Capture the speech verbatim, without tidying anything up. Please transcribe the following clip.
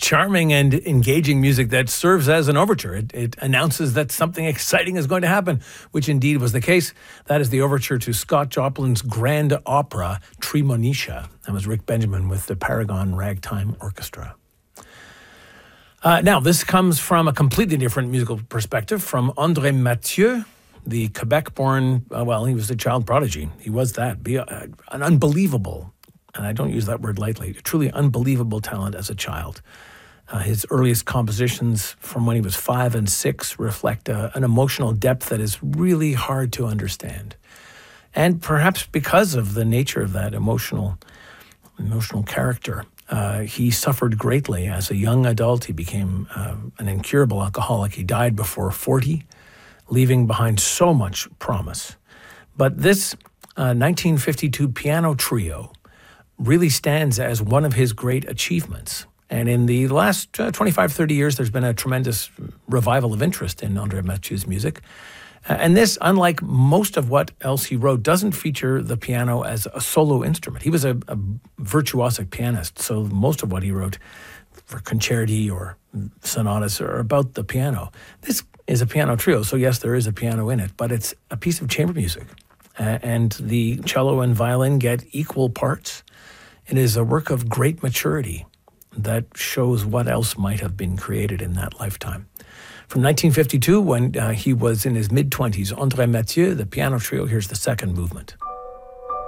charming and engaging music that serves as an overture. It, it announces that something exciting is going to happen, which indeed was the case. That is the overture to Scott Joplin's grand opera, Tremonisha. That was Rick Benjamin with the Paragon Ragtime Orchestra. Uh, now, this comes from a completely different musical perspective, from André Mathieu, the Quebec-born, uh, well, he was a child prodigy. He was that. Be, uh, an unbelievable, and I don't use that word lightly, a truly unbelievable talent as a child. Uh, his earliest compositions from when he was five and six reflect uh, an emotional depth that is really hard to understand. And perhaps because of the nature of that emotional, emotional character, uh, he suffered greatly. As a young adult, he became uh, an incurable alcoholic. He died before forty, leaving behind so much promise. But this uh, nineteen fifty-two piano trio really stands as one of his great achievements. And in the last uh, twenty-five, thirty years, there's been a tremendous revival of interest in André Mathieu's music. Uh, and this, unlike most of what else he wrote, doesn't feature the piano as a solo instrument. He was a, a virtuosic pianist, so most of what he wrote for concerti or sonatas are about the piano. This is a piano trio, so yes, there is a piano in it, but it's a piece of chamber music. Uh, and the cello and violin get equal parts. It is a work of great maturity that shows what else might have been created in that lifetime. From nineteen fifty-two, when uh, he was in his mid-twenties, André Mathieu, the piano trio, here's the second movement.